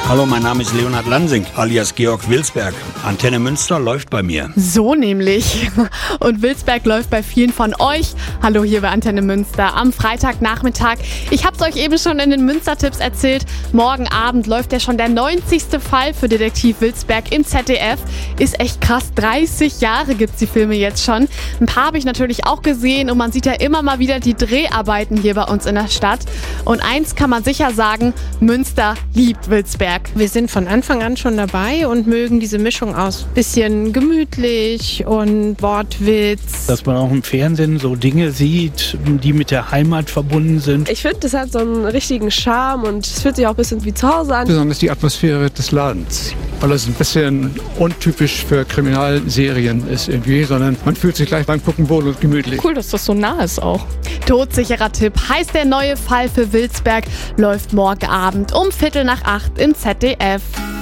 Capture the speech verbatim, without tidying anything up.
Hallo, mein Name ist Leonhard Lansing, alias Georg Wilsberg. Antenne Münster läuft bei mir. So nämlich. Und Wilsberg läuft bei vielen von euch. Hallo hier bei Antenne Münster am Freitagnachmittag. Ich hab's euch eben schon in den Münster-Tipps erzählt. Morgen Abend läuft ja schon der neunzigste Fall für Detektiv Wilsberg im Z D F. Ist echt krass, dreißig Jahre gibt's die Filme jetzt schon. Ein paar habe ich natürlich auch gesehen und man sieht ja immer mal wieder die Dreharbeiten hier bei uns in der Stadt. Und eins kann man sicher sagen, Münster liebt Wilsberg. Wir sind von Anfang an schon dabei und mögen diese Mischung aus bisschen gemütlich und Wortwitz. Dass man auch im Fernsehen so Dinge sieht, die mit der Heimat verbunden sind. Ich finde, das hat so einen richtigen Charme und es fühlt sich auch ein bisschen wie zu Hause an. Besonders die Atmosphäre des Ladens, weil es ein bisschen untypisch für Kriminalserien ist irgendwie, sondern man fühlt sich gleich beim Gucken wohl und gemütlich. Cool, dass das so nah ist auch. Todsicherer Tipp heißt der neue Fall für Wilsberg, läuft morgen Abend um Viertel nach acht im Z D F.